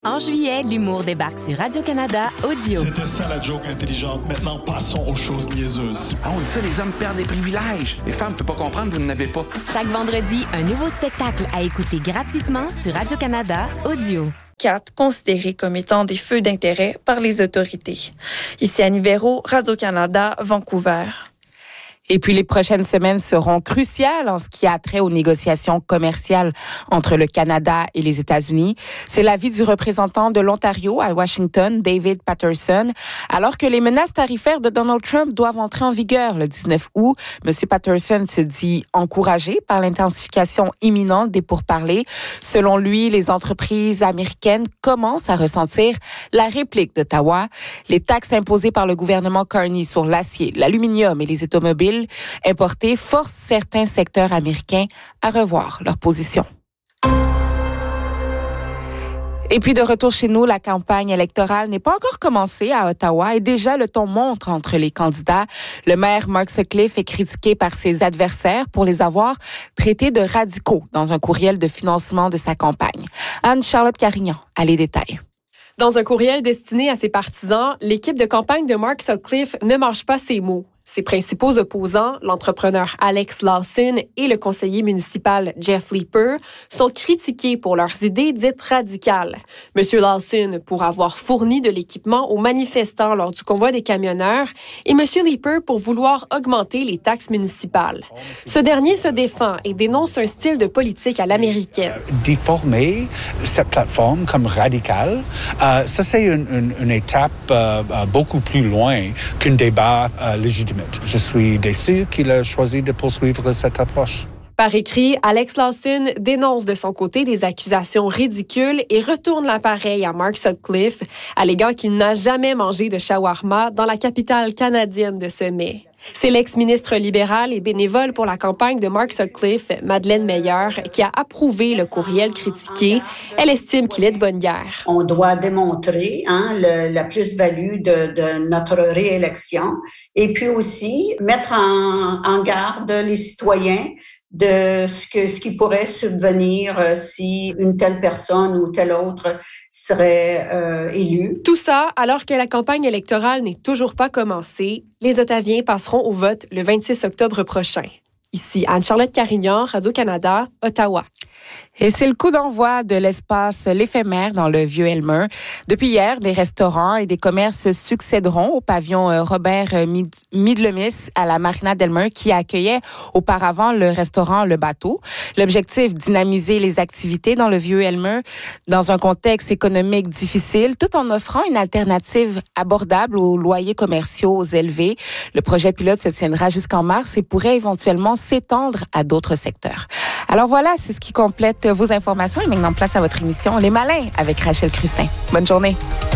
En juillet, l'humour débarque sur Radio-Canada Audio. C'était ça la joke intelligente. Maintenant, passons aux choses niaiseuses. Ah, on dit ça, les hommes perdent des privilèges. Les femmes ne peuvent pas comprendre, vous n'en avez pas. Chaque vendredi, un nouveau spectacle à écouter gratuitement sur Radio-Canada Audio. 4 considérés comme étant des feux d'intérêt par les autorités. Ici à Nivero, Radio-Canada, Vancouver. Et puis, les prochaines semaines seront cruciales en ce qui a trait aux négociations commerciales entre le Canada et les États-Unis. C'est l'avis du représentant de l'Ontario à Washington, David Paterson. Alors que les menaces tarifaires de Donald Trump doivent entrer en vigueur le 19 août, M. Paterson se dit encouragé par l'intensification imminente des pourparlers. Selon lui, les entreprises américaines commencent à ressentir la réplique d'Ottawa. Les taxes imposées par le gouvernement Carney sur l'acier, l'aluminium et les automobiles importés forcent certains secteurs américains à revoir leur position. Et puis de retour chez nous, la campagne électorale n'est pas encore commencée à Ottawa et déjà le ton monte entre les candidats. Le maire Mark Sutcliffe est critiqué par ses adversaires pour les avoir traités de radicaux dans un courriel de financement de sa campagne. Anne-Charlotte Carignan a les détails. Dans un courriel destiné à ses partisans, l'équipe de campagne de Mark Sutcliffe ne mâche pas ses mots. Ses principaux opposants, l'entrepreneur Alex Lawson et le conseiller municipal Jeff Leeper, sont critiqués pour leurs idées dites radicales. M. Lawson pour avoir fourni de l'équipement aux manifestants lors du convoi des camionneurs et M. Leeper pour vouloir augmenter les taxes municipales. Ce dernier se défend et dénonce un style de politique à l'américaine. Déformer cette plateforme comme radicale, ça c'est une étape beaucoup plus loin qu'un débat légitime. Je suis déçu qu'il a choisi de poursuivre cette approche. Par écrit, Alex Lawson dénonce de son côté des accusations ridicules et retourne l'appareil à Mark Sutcliffe, alléguant qu'il n'a jamais mangé de shawarma dans la capitale canadienne de ce mai. C'est l'ex-ministre libérale et bénévole pour la campagne de Mark Sutcliffe, Madeleine Meyer, qui a approuvé le courriel critiqué. Elle estime qu'il est de bonne guerre. On doit démontrer la plus-value de notre réélection et puis aussi mettre en garde les citoyens de ce qui pourrait subvenir si une telle personne ou telle autre serait élue. Tout ça alors que la campagne électorale n'est toujours pas commencée. Les Ottaviens passeront au vote le 26 octobre prochain. Ici Anne-Charlotte Carignan, Radio-Canada, Ottawa. Et c'est le coup d'envoi de l'espace L'Éphémère dans le Vieux-Elmer. Depuis hier, des restaurants et des commerces succéderont au pavillon Robert Midlemis à la Marina d'Elmer qui accueillait auparavant le restaurant Le Bateau. L'objectif, dynamiser les activités dans le Vieux-Elmer dans un contexte économique difficile tout en offrant une alternative abordable aux loyers commerciaux élevés. Le projet pilote se tiendra jusqu'en mars et pourrait éventuellement s'étendre à d'autres secteurs. Alors voilà, c'est ce qui complète vos informations et maintenant place à votre émission Les Malins avec Rachel Crustin. Bonne journée.